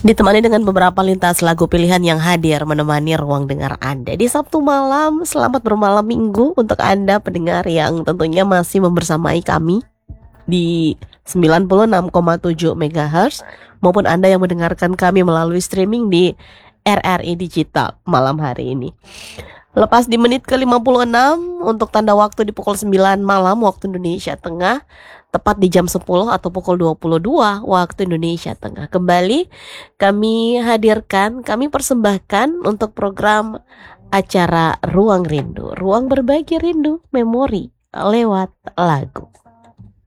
Ditemani dengan beberapa lintas lagu pilihan yang hadir menemani ruang dengar Anda di Sabtu malam. Selamat bermalam minggu untuk Anda pendengar yang tentunya masih membersamai kami di 96,7 MHz maupun Anda yang mendengarkan kami melalui streaming di RRI Digital malam hari ini. Lepas di menit ke-56 untuk tanda waktu di pukul 9 malam waktu Indonesia Tengah, tepat di jam 10 atau pukul 22 waktu Indonesia Tengah. Kembali kami persembahkan untuk program acara Ruang Rindu, ruang berbagi rindu, memori lewat lagu.